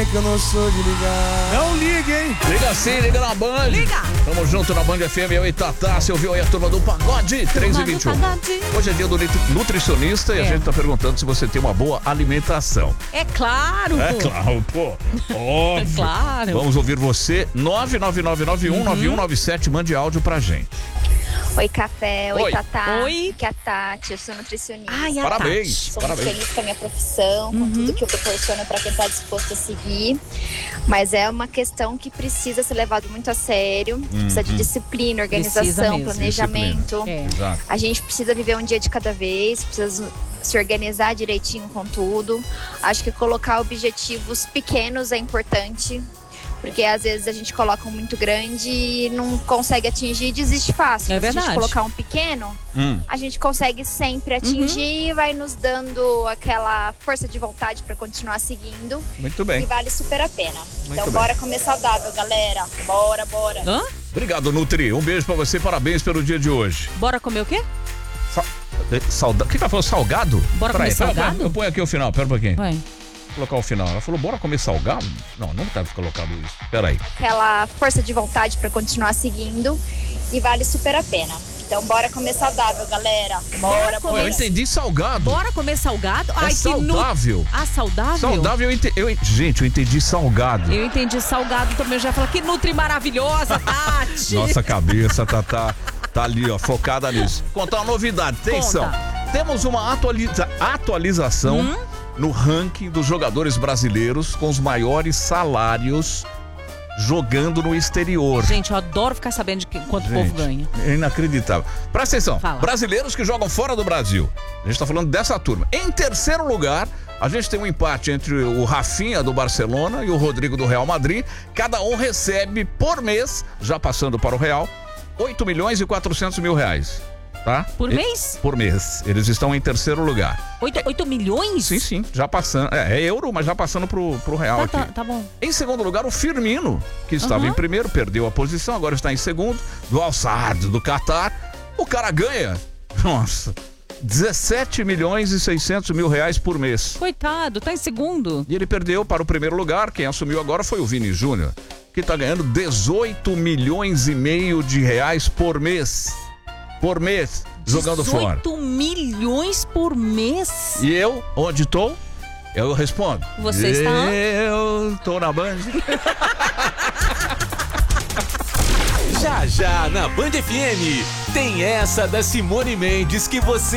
que eu não sou de ligar. Não ligue, hein? Liga sim, liga na Band. Liga. Tamo junto na Band FM, eu e Tatá. Você ouviu aí a turma do Pagode? 3h21. Hoje é dia do nutricionista e a gente tá perguntando se você tem uma boa alimentação. É claro. É claro, pô. Óbvio. É claro. Vamos ouvir você. 999919197. Mande áudio pra gente. Oi, Café. Oi, Oi. Tatá. Oi. Aqui é a Tati, eu sou nutricionista. Ai, a Parabéns. Sou muito Parabéns. feliz com a minha profissão, com tudo que eu proporciono para quem está disposto a seguir. Mas é uma questão que precisa ser levado muito a sério. Precisa de disciplina, Precisa organização, mesmo. planejamento. É. Exato. A gente precisa viver um dia de cada vez, precisa se organizar direitinho com tudo. Acho que colocar objetivos pequenos é importante. Porque às vezes a gente coloca um muito grande e não consegue atingir e desiste fácil. É Se a verdade. gente colocar um pequeno, a gente consegue sempre atingir e vai nos dando aquela força de vontade para continuar seguindo. Muito E bem. vale super a pena. Então bem. bora comer saudável, galera. Bora, bora. Hã? Obrigado, Nutri. Um beijo pra você, parabéns pelo dia de hoje. Bora comer o quê? O que ela falou? Salgado? Bora comer Pera, salgado? eu ponho aqui o final, pera um pouquinho. Vai. Vou colocar o final. Ela falou, bora comer salgado? Não deve ter colocado isso. Pera aí. Aquela força de vontade para continuar seguindo e vale super a pena. Então bora comer saudável, galera. Bora, comer. bora. Eu entendi salgado. Bora comer salgado? Ai, saudável. Ah, saudável? Saudável, gente, eu entendi salgado. Eu entendi salgado também. Eu já falei, que nutri maravilhosa, Tati. Nossa cabeça tá ali, ó, focada nisso. Contar uma novidade, atenção. Conta. Temos uma atualização no ranking dos jogadores brasileiros com os maiores salários jogando no exterior. Gente, eu adoro ficar sabendo de quanto o povo ganha. É inacreditável. Presta atenção, Fala. brasileiros que jogam fora do Brasil. A gente tá falando dessa turma. Em terceiro lugar, a gente tem um empate entre o Rafinha do Barcelona e o Rodrigo do Real Madrid. Cada um recebe por mês, já passando para o Real, 8.400.000 reais. Tá? Por mês? Por mês. Eles estão em terceiro lugar. 8 milhões? Sim, já passando. É euro, mas já passando pro real aqui. Tá bom. Em segundo lugar, o Firmino, que estava em primeiro, perdeu a posição, agora está em segundo. Do Al-Sadd, do Qatar. O cara ganha, nossa, 17.600.000 reais por mês. Coitado, tá em segundo. E ele perdeu para o primeiro lugar. Quem assumiu agora foi o Vini Júnior, que está ganhando 18,5 milhões de reais por mês. Por mês, jogando fora. 18 milhões por mês? E eu, onde estou? Eu respondo. Você está? Eu tô na Band. Já na Band FM tem essa da Simone Mendes que você